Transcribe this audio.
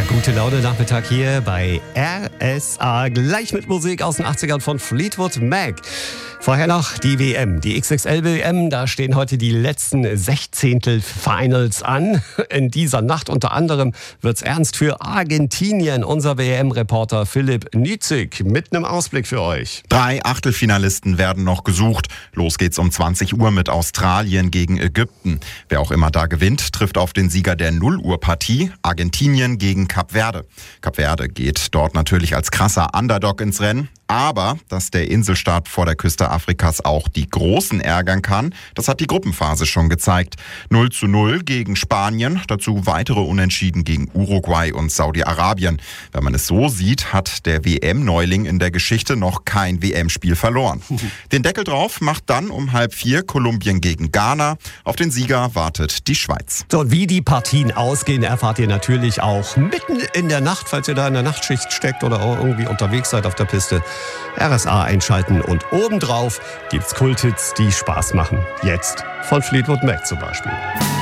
Gute Laune Nachmittag hier bei RSA. Gleich mit Musik aus den 80ern von Fleetwood Mac. Vorher noch die WM, die XXL-WM. Da stehen heute die letzten Sechzehntel-Finals an. In dieser Nacht unter anderem wird's ernst für Argentinien. Unser WM-Reporter Philipp Nitzig mit einem Ausblick für euch. 3 Achtelfinalisten werden noch gesucht. Los geht's um 20 Uhr mit Australien gegen Ägypten. Wer auch immer da gewinnt, trifft auf den Sieger der 0-Uhr-Partie, Argentinien gegen Kap Verde. Kap Verde geht dort natürlich als krasser Underdog ins Rennen. Aber dass der Inselstaat vor der Küste Afrikas auch die Großen ärgern kann, das hat die Gruppenphase schon gezeigt. 0:0 gegen Spanien, dazu weitere Unentschieden gegen Uruguay und Saudi-Arabien. Wenn man es so sieht, hat der WM-Neuling in der Geschichte noch kein WM-Spiel verloren. Den Deckel drauf macht dann um 3:30 Kolumbien gegen Ghana. Auf den Sieger wartet die Schweiz. So, und wie die Partien ausgehen, erfahrt ihr natürlich auch mitten in der Nacht, falls ihr da in der Nachtschicht steckt oder auch irgendwie unterwegs seid auf der Piste. RSA einschalten und obendrauf gibt's Kulthits, die Spaß machen. Jetzt von Fleetwood Mac zum Beispiel.